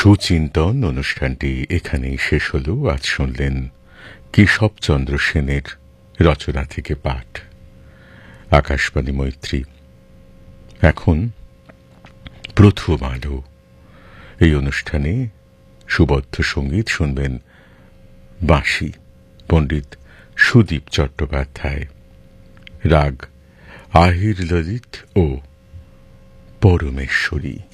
সুচিন্তন অনুষ্ঠানটি এখানেই শেষ হল। আজ শুনলেন কেশবচন্দ্র সেনের রচনা থেকে পাঠ। আকাশবাণী মৈত্রী। এখন প্রথম আলো। এই অনুষ্ঠানে সুবদ্ধ সঙ্গীত শুনবেন বাঁশি, পণ্ডিত সুদীপ চট্টোপাধ্যায়, রাগ আহির ললিত ও পরমেশ্বরী।